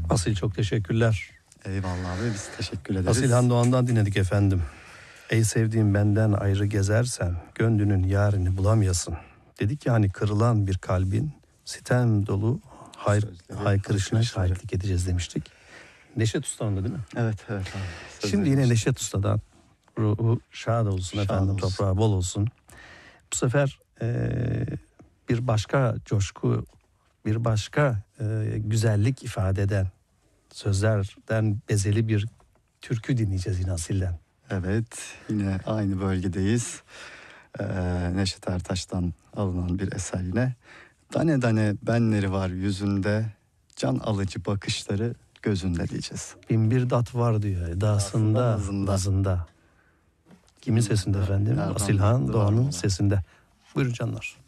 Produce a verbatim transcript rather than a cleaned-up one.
Asil çok teşekkürler. Eyvallah abi, biz teşekkür ederiz. Asilhan Doğan'dan dinledik efendim. Ey sevdiğim benden ayrı gezersen gönlünün yarini bulamıyorsun. Dedik yani kırılan bir kalbin sitem dolu hay, haykırışına şahitlik edeceğiz demiştik. Neşet Usta'nın da değil mi? Evet evet abi. Söz Şimdi yine vermiştim. Neşet Usta'dan ruhu şad olsun Şad efendim, olsun. toprağı bol olsun. Bu sefer eee, bir başka coşku, bir başka eee, güzellik ifade eden sözlerden bezeli bir türkü dinleyeceğiz yine Asil'den. Evet, yine aynı bölgedeyiz. Ee, Neşet Ertaş'tan alınan bir eser yine. Dane dane benleri var yüzünde, can alıcı bakışları gözünde diyeceğiz. Bin bir dat var diyor edasında, Nazında. nazında. Kimin sesinde efendim? Nereden Asilhan baktı Doğan'ın var mı? sesinde. Buyurun canlar.